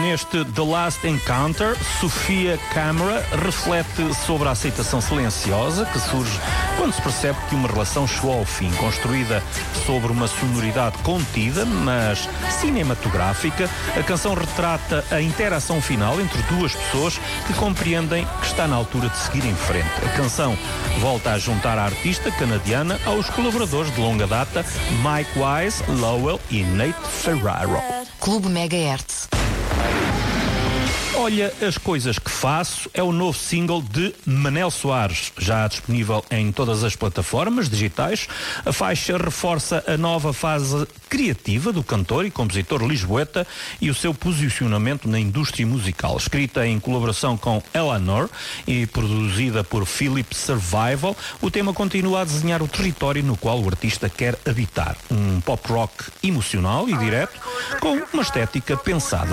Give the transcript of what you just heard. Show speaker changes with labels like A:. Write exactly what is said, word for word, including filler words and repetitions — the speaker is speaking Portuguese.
A: Neste The Last Encounter, Sofia Camera reflete sobre a aceitação silenciosa que surge quando se percebe que uma relação chegou ao fim. Construída sobre uma sonoridade contida, mas cinematográfica, a canção retrata a interação final entre duas pessoas que compreendem que está na altura de seguir em frente. A canção volta a juntar a artista canadiana aos colaboradores de longa data Mike Wise, Lowell e Nate Ferraro.
B: Clube Megahertz.
A: Olha as coisas que faço é o novo single de Manel Soares, já disponível em todas as plataformas digitais. A faixa reforça a nova fase criativa do cantor e compositor lisboeta e o seu posicionamento na indústria musical. Escrita em colaboração com Eleanor e produzida por Philip Survival, o tema continua a desenhar o território no qual o artista quer habitar. Um pop rock emocional e direto, com uma estética pensada